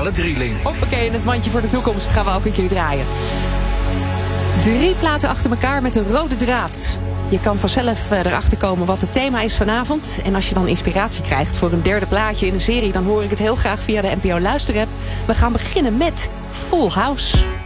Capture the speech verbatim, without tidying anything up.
Muzikale Drieling. Hoppakee, in het mandje voor de toekomst gaan we ook een keer draaien. Drie platen achter elkaar met een rode draad. Je kan vanzelf erachter komen wat het thema is vanavond. En als je dan inspiratie krijgt voor een derde plaatje in een serie, dan hoor ik het heel graag via de N P O Luisterapp. We gaan beginnen met Full House.